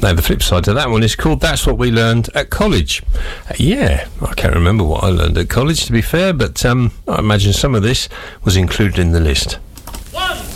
Now, the flip side to that one is called That's What We Learned at College. Yeah, I can't remember what I learned at college, to be fair, but I imagine some of this was included in the list.